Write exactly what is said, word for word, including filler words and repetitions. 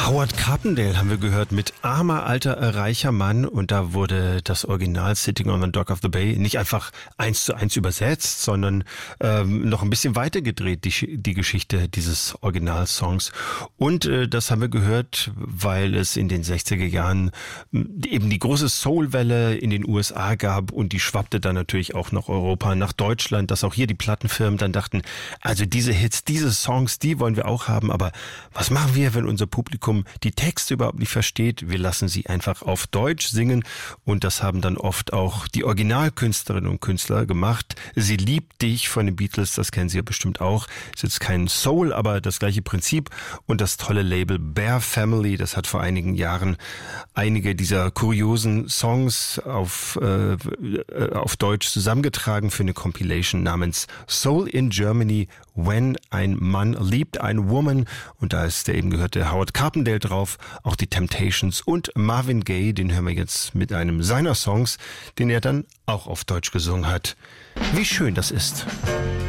Howard Carpendale haben wir gehört mit Armer, alter, reicher Mann, und da wurde das Original Sitting on the Dock of the Bay nicht einfach eins zu eins übersetzt, sondern ähm, noch ein bisschen weiter gedreht, die, die Geschichte dieses Originalsongs. Und äh, das haben wir gehört, weil es in den sechziger Jahren eben die große Soul-Welle in den U S A gab, und die schwappte dann natürlich auch nach Europa, nach Deutschland, dass auch hier die Plattenfirmen dann dachten, also diese Hits, diese Songs, die wollen wir auch haben, aber was machen wir, wenn unser Publikum die Texte überhaupt nicht versteht? Wir lassen sie einfach auf Deutsch singen, und das haben dann oft auch die Originalkünstlerinnen und Künstler gemacht. Sie liebt dich von den Beatles, das kennen Sie ja bestimmt auch. Ist jetzt kein Soul, aber das gleiche Prinzip, und das tolle Label Bear Family, das hat vor einigen Jahren einige dieser kuriosen Songs auf, äh, auf Deutsch zusammengetragen für eine Compilation namens Soul in Germany, When ein Mann liebt eine Woman, und da ist der eben gehörte Howard Carpendale drauf, auch die Temptations und Marvin Gaye, den hören wir jetzt mit einem seiner Songs, den er dann auch auf Deutsch gesungen hat. Wie schön das ist.